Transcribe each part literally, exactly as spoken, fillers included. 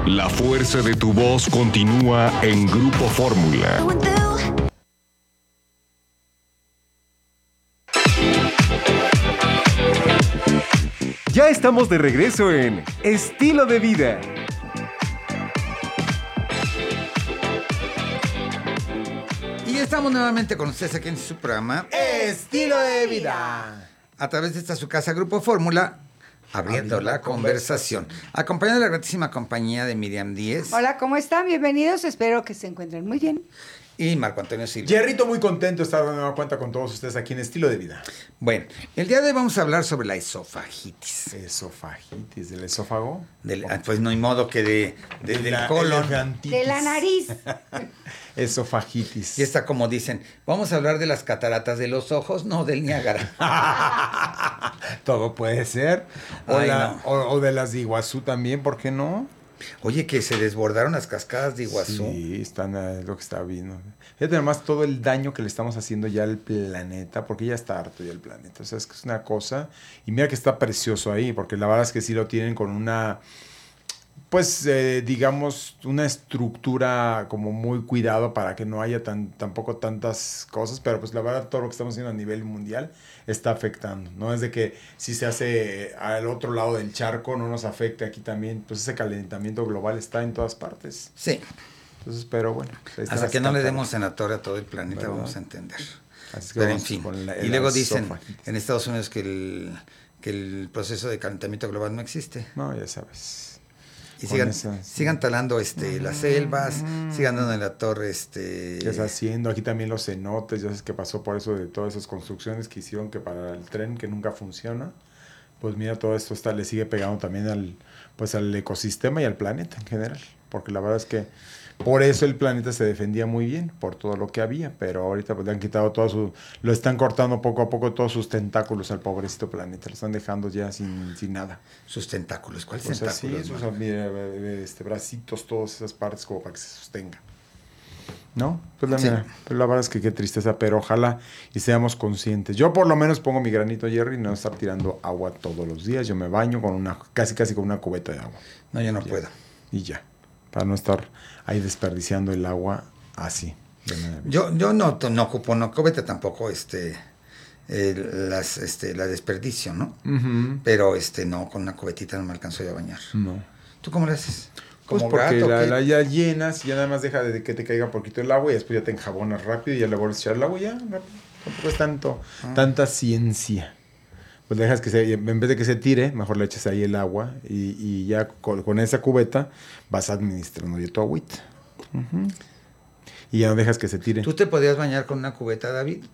La fuerza de tu voz continúa en Grupo Fórmula. Ya estamos de regreso en Estilo de Vida. Y estamos nuevamente con ustedes aquí en su programa Estilo de Vida. A través de esta su casa Grupo Fórmula, abriendo la conversación. Acompañado de la gratísima compañía de Miriam Díez. Hola, ¿cómo están? Bienvenidos. Espero que se encuentren muy bien. Y Marco Antonio Silva. Jerrito, muy contento de estar de nueva cuenta con todos ustedes aquí en Estilo de Vida. Bueno, el día de hoy vamos a hablar sobre la esofagitis. ¿Esofagitis? ¿Del esófago? Del, pues no hay modo que de, de, De del la colon. elefantitis. De la nariz. Esofagitis. Y está como dicen, vamos a hablar de las cataratas de los ojos, no del Niágara. Todo puede ser. O, Ay, la- no. o- o de las de Iguazú también, ¿por qué no? Oye, que se desbordaron las cascadas de Iguazú. Sí, están eh, lo que está viendo. Fíjate además todo el daño que le estamos haciendo ya al planeta, porque ya está harto ya el planeta. O sea, es que es una cosa. Y mira que está precioso ahí, porque la verdad es que sí lo tienen con una, pues, eh, digamos, una estructura como muy cuidado para que no haya tan, tampoco tantas cosas. Pero pues la verdad todo lo que estamos haciendo a nivel mundial está afectando. No es de que si se hace al otro lado del charco no nos afecte aquí también. Pues ese calentamiento global está en todas partes. Sí, Entonces, pero bueno. pues ahí están hasta las que no le cataratas. demos en la torre a todo el planeta ¿Verdad? vamos a entender. Así que Pero en vamos fin, con la- y el luego dicen esofagitis. en Estados Unidos que el, que el proceso de calentamiento global no existe. No, ya sabes. Y Con sigan, esa, sí. sigan talando este, las selvas, sigan dando en la torre este... ¿Qué está haciendo? Aquí también los cenotes, ya sabes qué pasó por eso de todas esas construcciones que hicieron que para el tren que nunca funciona. Pues mira, todo esto está, le sigue pegando también al, pues al ecosistema y al planeta en general. Porque la verdad es que por eso el planeta se defendía muy bien, por todo lo que había. Pero ahorita pues le han quitado todo su, lo están cortando poco a poco todos sus tentáculos al pobrecito planeta. Lo están dejando ya sin, sin nada. Sus tentáculos, ¿cuáles O sea, sí, tentáculos? esos man? mira, este, bracitos, todas esas partes como para que se sostenga. ¿No? Pues la, Sí. mira, pues la verdad es que qué tristeza, pero ojalá y seamos conscientes. Yo por lo menos pongo mi granito, Jerry, no estar tirando agua todos los días. Yo me baño con una, casi casi con una cubeta de agua. No, yo no Ya. puedo. Y ya, para no estar ahí desperdiciando el agua así. de manera- Yo, yo no, no ocupo, no cubeta tampoco este, el- las, este, la desperdicio, ¿no? Ujú. Pero este, no, con una cubetita no me alcanzo yo a bañar. No. ¿Tú cómo le haces? Pues ¿Como porque gato? la, ¿qué? la ya llenas y ya nada más deja de que te caiga un poquito el agua y después ya te enjabonas rápido y ya le vuelves a echar el agua y ya, rápido. Tampoco es tanto, Ah. tanta ciencia. Pues dejas que se, en vez de que se tire, mejor le echas ahí el agua y, y ya con, con esa cubeta vas administrando ya tu agüita. Ujú. Y ya no dejas que se tire. ¿Tú te podías bañar con una cubeta, David?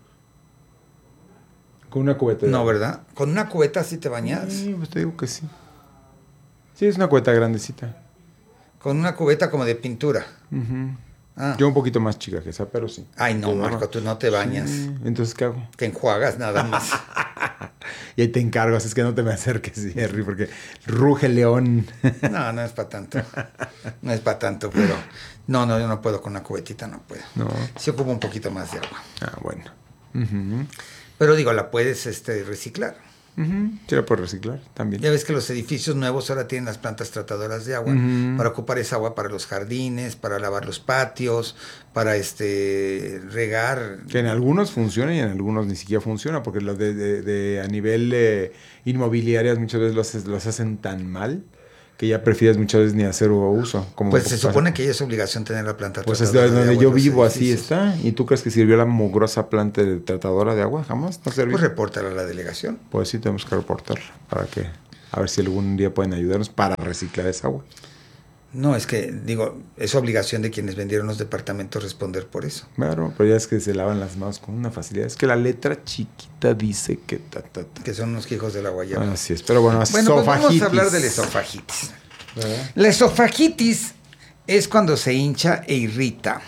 Con una cubeta de No, agua. ¿verdad? ¿Con una cubeta sí te bañas? Sí, pues te digo que sí. Sí, es una cubeta grandecita. Con una cubeta como de pintura. Ujú. Ah. Yo un poquito más chica que esa, pero sí. Ay, no, Yo, Marco, tú no te bañas. Sí, entonces, ¿qué hago? Te enjuagas nada más. Y ahí te encargo, así es que no te me acerques, Jerry, porque ruge el león. No, no es para tanto. No es para tanto, pero... No, no, yo no puedo con una cubetita, no puedo. No. Sí ocupo un poquito más de agua. Ah, bueno. Ujú. Pero digo, la puedes este, reciclar. Ujú. Sí, la puedes reciclar también. Ya ves que los edificios nuevos ahora tienen las plantas tratadoras de agua Ujú. para ocupar esa agua para los jardines, para lavar los patios, para este regar. Que en algunos funciona y en algunos ni siquiera funciona, porque los de, de- de- a nivel eh, inmobiliarias muchas veces los, los hacen tan mal que ya prefieres muchas veces ni hacer uso. Como Pues se pasa- supone que ya es obligación tener la planta Pues es tratadora de de donde agua yo en los vivo, así edificios. está. ¿Y tú crees que sirvió la mugrosa planta de tratadora de agua? Jamás, no sirvió. Pues repórtala a la delegación. Pues sí, tenemos que reportarla para que, a ver si algún día pueden ayudarnos para reciclar esa agua. No, es que, digo, es obligación de quienes vendieron los departamentos responder por eso. Claro, pero ya es que se lavan las manos con una facilidad. Es que la letra chiquita dice que ta, ta, ta. Que son unos hijos de la guayaba. Así es, pero bueno, Bueno, pues vamos esofagitis. a hablar de la esofagitis. ¿Verdad? La esofagitis es cuando se hincha e irrita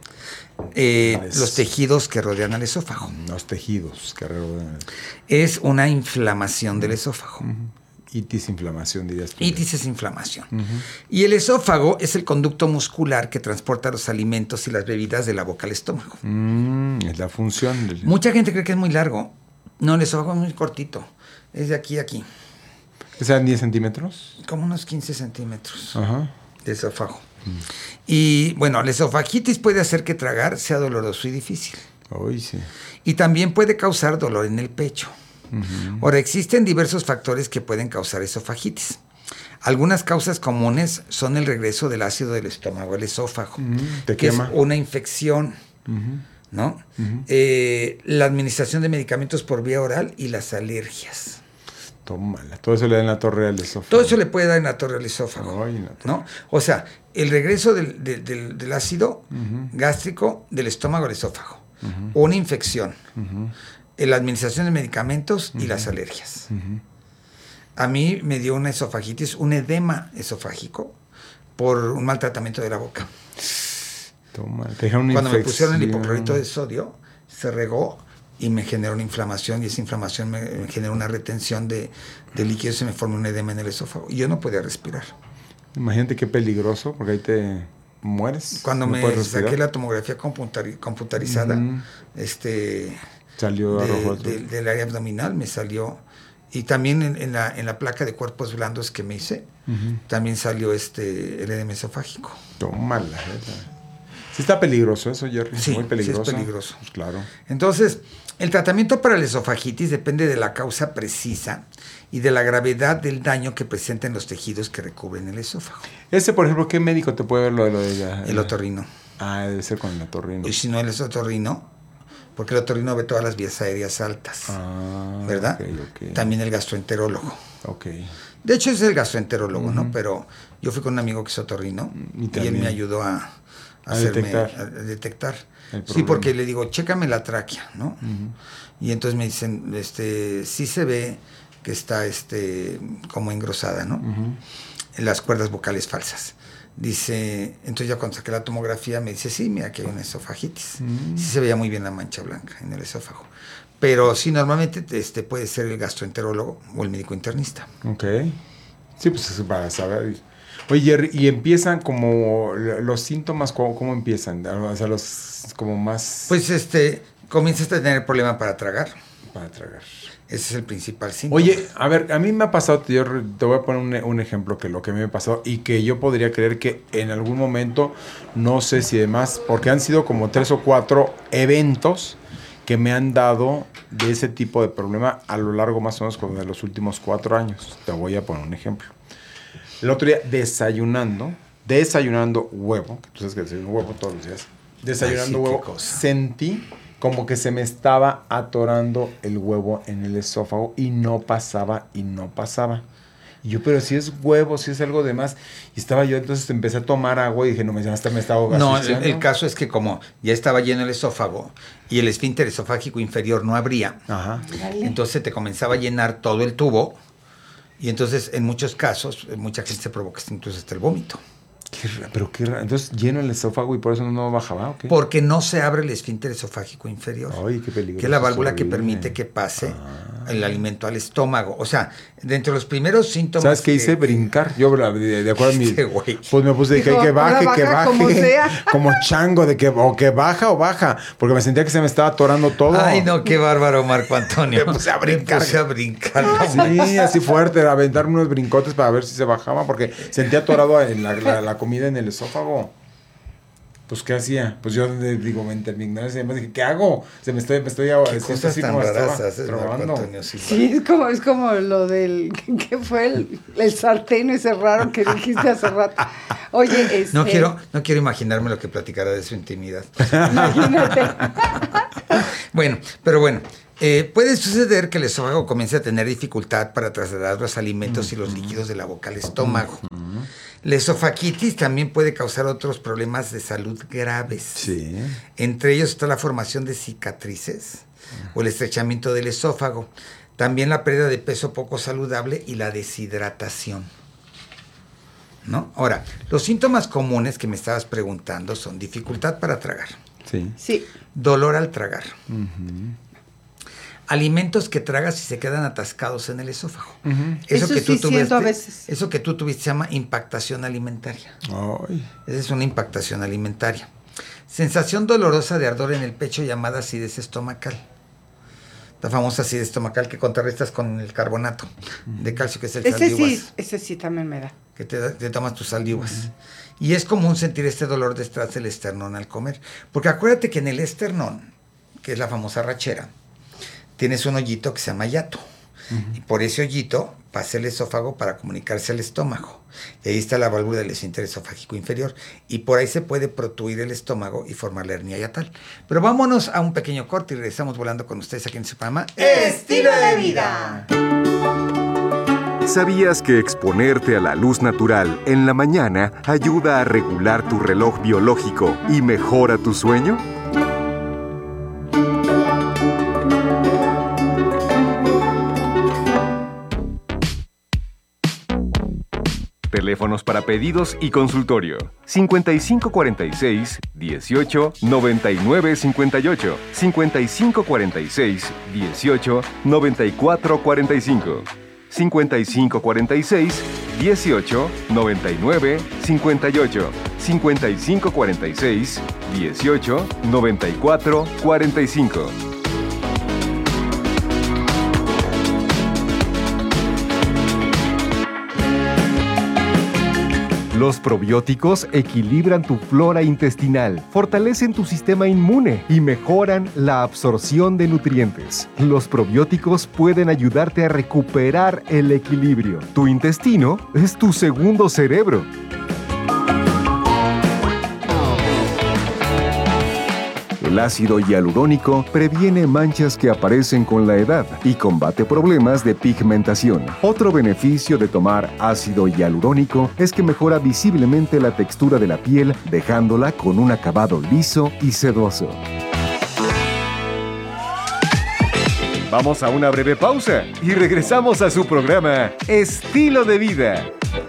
eh, Es- los tejidos que rodean al esófago. Los tejidos que rodean. Es una inflamación del esófago. Itis, inflamación, dirías tú. Itis es inflamación. Y el esófago es el conducto muscular que transporta los alimentos y las bebidas de la boca al estómago. Mm, es la función. del- Mucha gente cree que es muy largo. No, el esófago es muy cortito. Es de aquí a aquí. ¿Que sean diez centímetros? Como unos quince centímetros. Ajá. de esófago. Mm. Y bueno, la esofagitis puede hacer que tragar sea doloroso y difícil. Uy, sí. Y también puede causar dolor en el pecho. Uh-huh. Ahora, existen diversos factores que pueden causar esofagitis. Algunas causas comunes son el regreso del ácido del estómago al esófago, uh-huh. Te que quema. es una infección, uh-huh. ¿no? Uh-huh. Eh, la administración de medicamentos por vía oral y las alergias. Tómala. Todo eso le da en la torre al esófago. Todo eso le puede dar en la torre al esófago. Ay, la torre. ¿No? O sea, el regreso del, del, del, del ácido uh-huh. gástrico del estómago al esófago. Uh-huh. Una infección. Uh-huh. La administración de medicamentos uh-huh. y las alergias. Uh-huh. A mí me dio una esofagitis, un edema esofágico por un mal tratamiento de la boca. Toma, te dejaron una Cuando infección. me pusieron el hipoclorito de sodio, se regó y me generó una inflamación, y esa inflamación me, me generó una retención de, de líquidos y me formó un edema en el esófago. Y yo no podía respirar. Imagínate qué peligroso, porque ahí te mueres. Cuando no me saqué la tomografía computari- computarizada, uh-huh. este, salió de, rojo, de, del área abdominal, me salió. Y también en, en, la, en la placa de cuerpos blandos que me hice, uh-huh. también salió este, el edema esofágico. Tómala. Sí está peligroso eso, Jerry. Sí, muy peligroso. Sí es peligroso. Pues claro. Entonces, el tratamiento para la esofagitis depende de la causa precisa y de la gravedad del daño que presenten los tejidos que recubren el esófago. Ese, por ejemplo, ¿qué médico te puede ver lo de, lo de la, el otorrino? Ah, debe ser con el otorrino. Y si no, él es otorrino, porque el otorrino ve todas las vías aéreas altas. Ah, ¿verdad? Okay, okay. También el gastroenterólogo. Ok. De hecho, es el gastroenterólogo, uh-huh. ¿no? Pero yo fui con un amigo que es otorrino y, y él me ayudó a, a, a hacerme, detectar. A, a detectar. Sí, porque le digo, chécame la tráquea, ¿no? Uh-huh. Y entonces me dicen, este, sí se ve que está este, como engrosada, ¿no? Uh-huh. En las cuerdas vocales falsas. Dice, entonces ya cuando saqué la tomografía me dice, sí, mira que hay una esofagitis. Uh-huh. Sí se veía muy bien la mancha blanca en el esófago. Pero sí, normalmente este, puede ser el gastroenterólogo o el médico internista. Ok. Sí, pues es para saber. Oye, Jerry, ¿y empiezan como los síntomas, cómo, cómo empiezan? O sea, los como más... Pues este, comienzas a tener problema para tragar. Para tragar. Ese es el principal síntoma. Oye, a ver, a mí me ha pasado, yo te voy a poner un, un ejemplo que lo que a mí me pasó y que yo podría creer que en algún momento, no sé si demás, porque han sido como tres o cuatro eventos que me han dado de ese tipo de problema a lo largo más o menos como de los últimos cuatro años. Te voy a poner un ejemplo. El otro día, desayunando, desayunando huevo, que tú sabes que desayuno huevo todos los días, desayunando Ay, sí, huevo, sentí como que se me estaba atorando el huevo en el esófago y no pasaba y no pasaba. Y yo, pero si es huevo, si es algo de más. Y estaba yo, entonces empecé a tomar agua y dije, no, me hasta me estaba ahogando. No, el, el caso es que como ya estaba lleno el esófago y el esfínter esofágico inferior no abría, ajá. Entonces te comenzaba a llenar todo el tubo y entonces en muchos casos, mucha gente se provoca incluso hasta el vómito. Qué raro, pero qué raro. Entonces lleno el esófago y por eso no bajaba, ¿o qué? Porque no se abre el esfínter esofágico inferior. Ay, qué peligroso. Que es la válvula que permite que pase ah. el alimento al estómago. O sea, dentro de los primeros síntomas... ¿Sabes qué que, hice? Brincar. Yo, de, de acuerdo a mi... Este güey. Pues me puse, dije, Dijo, que baje, baja, que baje. Como, sea. Como chango, de que o que baja o baja. Porque me sentía que se me estaba atorando todo. Ay, no, qué bárbaro, Marco Antonio. Me puse a brincar. Me puse a brincar. Sí, así fuerte, a aventarme unos brincotes para ver si se bajaba, porque sentía atorado en la, la, la comida en el esófago. Pues, ¿qué hacía? Pues yo digo, me terminé, además dije, ¿qué hago? Se me estoy, me estoy, ¿Qué cosas así tan como raras haces, Marco Antonio? Sí, sí, es como, es como lo del, ¿qué fue? El, el sartén ese raro que dijiste hace rato. Oye, este... No quiero, no quiero imaginarme lo que platicará de su intimidad. Imagínate. Bueno, pero bueno, eh, puede suceder que el esófago comience a tener dificultad para trasladar los alimentos uh-huh. y los líquidos de la boca al estómago. Uh-huh. La esofagitis también puede causar otros problemas de salud graves. Sí. Entre ellos está la formación de cicatrices uh-huh. o el estrechamiento del esófago. También la pérdida de peso poco saludable y la deshidratación. ¿No? Ahora, los síntomas comunes que me estabas preguntando son dificultad para tragar. Sí. Sí. Dolor al tragar. Uh-huh. Alimentos que tragas y se quedan atascados en el esófago. Uh-huh. Eso, eso que sí tú tuviste, siento a veces. Eso que tú tuviste se llama impactación alimentaria. Ay. Esa es una impactación alimentaria. Sensación dolorosa de ardor en el pecho llamada acidez estomacal. la famosa acidez estomacal que contrarrestas con el carbonato de calcio, que es el Ese sal de sí, uvas. ese sí también me da. Que te, te tomas tus sal de uvas. Uh-huh. Y es común sentir este dolor detrás del esternón al comer. Porque acuérdate que en el esternón, que es la famosa rachera, tienes un hoyito que se llama hiato. Uh-huh. Y por ese hoyito pasa el esófago para comunicarse al estómago. Y ahí está la válvula del esfínter esofágico inferior. Y por ahí se puede protuir el estómago y formar la hernia hiatal. Pero vámonos a un pequeño corte y regresamos volando con ustedes aquí en su programa Estilo de Vida. ¿Sabías que exponerte a la luz natural en la mañana ayuda a regular tu reloj biológico y mejora tu sueño? Teléfonos para pedidos y consultorio. cincuenta y cinco cuarenta y seis, dieciocho, noventa y nueve cincuenta y ocho. cincuenta y cinco cuarenta y seis, dieciocho, noventa y cuatro cuarenta y cinco. cincuenta y cinco cuarenta y seis, dieciocho, noventa y nueve cincuenta y ocho. cincuenta y cinco cuarenta y seis, dieciocho, noventa y cuatro cuarenta y cinco. Los probióticos equilibran tu flora intestinal, fortalecen tu sistema inmune y mejoran la absorción de nutrientes. Los probióticos pueden ayudarte a recuperar el equilibrio. Tu intestino es tu segundo cerebro. El ácido hialurónico previene manchas que aparecen con la edad y combate problemas de pigmentación. Otro beneficio de tomar ácido hialurónico es que mejora visiblemente la textura de la piel, dejándola con un acabado liso y sedoso. Vamos a una breve pausa y regresamos a su programa Estilo de Vida.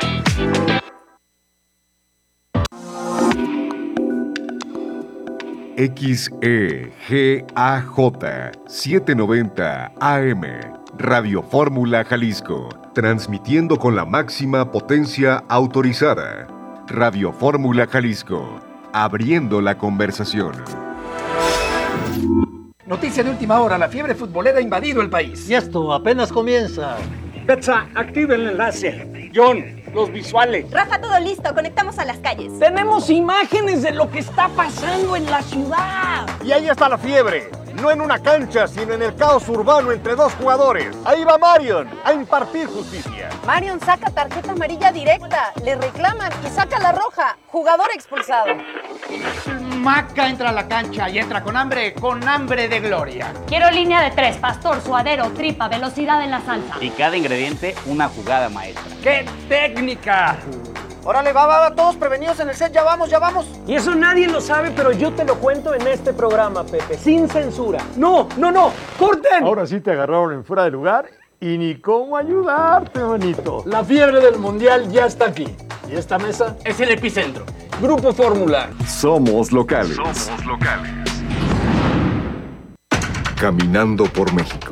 X E G A J setecientos noventa A M, Radio Fórmula Jalisco, transmitiendo con la máxima potencia autorizada. Radio Fórmula Jalisco, abriendo la conversación. Noticia de última hora, la fiebre futbolera ha invadido el país. Y esto apenas comienza. Betsa, activa el enlace. John, los visuales. Rafa, todo listo, conectamos a las calles. Tenemos imágenes de lo que está pasando en la ciudad. Y ahí está la fiebre, no en una cancha, sino en el caos urbano entre dos jugadores. Ahí va Marion a impartir justicia. Marion saca tarjeta amarilla directa, le reclaman y saca la roja. Jugador expulsado. Maca entra a la cancha y entra con hambre, con hambre de gloria. Quiero línea de tres, pastor, suadero, tripa, velocidad en la salsa. Y cada ingrediente, una jugada maestra. ¡Qué técnica! Órale, va, va, va, todos prevenidos en el set, ya vamos, ya vamos. Y eso nadie lo sabe, pero yo te lo cuento en este programa, Pepe, sin censura. ¡No, no, no! ¡Corten! Ahora sí te agarraron en fuera de lugar y ni cómo ayudarte, manito. La fiebre del mundial ya está aquí. Y esta mesa es el epicentro. Grupo Fórmula. Somos locales. Somos locales. Caminando por México.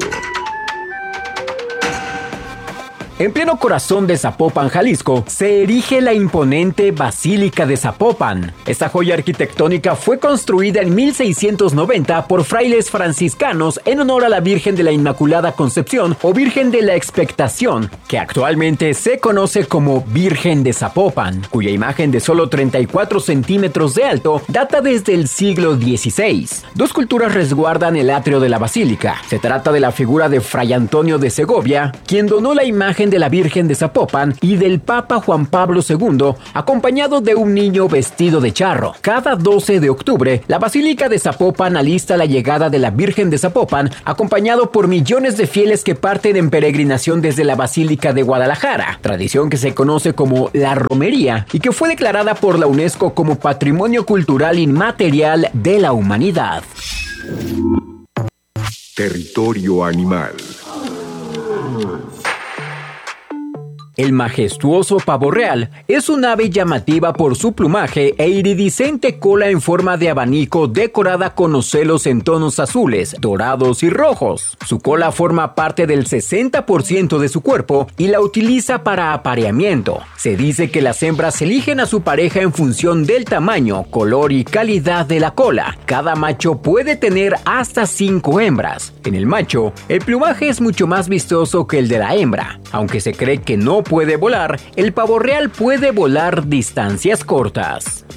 En pleno corazón de Zapopan, Jalisco, se erige la imponente Basílica de Zapopan. Esta joya arquitectónica fue construida en mil seiscientos noventa por frailes franciscanos en honor a la Virgen de la Inmaculada Concepción o Virgen de la Expectación, que actualmente se conoce como Virgen de Zapopan, cuya imagen de solo treinta y cuatro centímetros de alto data desde el siglo dieciséis. Dos culturas resguardan el atrio de la basílica. Se trata de la figura de Fray Antonio de Segovia, quien donó la imagen de la Virgen de Zapopan, y del Papa Juan Pablo segundo, acompañado de un niño vestido de charro. Cada doce de octubre, la Basílica de Zapopan alista la llegada de la Virgen de Zapopan, acompañado por millones de fieles que parten en peregrinación desde la Basílica de Guadalajara, tradición que se conoce como la romería y que fue declarada por la UNESCO como Patrimonio Cultural Inmaterial de la Humanidad. Territorio animal. El majestuoso pavo real es un ave llamativa por su plumaje e iridiscente cola en forma de abanico decorada con ocelos en tonos azules, dorados y rojos. Su cola forma parte del sesenta por ciento de su cuerpo y la utiliza para apareamiento. Se dice que las hembras eligen a su pareja en función del tamaño, color y calidad de la cola. Cada macho puede tener hasta cinco hembras. En el macho, el plumaje es mucho más vistoso que el de la hembra. Aunque se cree que no puede volar, el pavo real puede volar distancias cortas.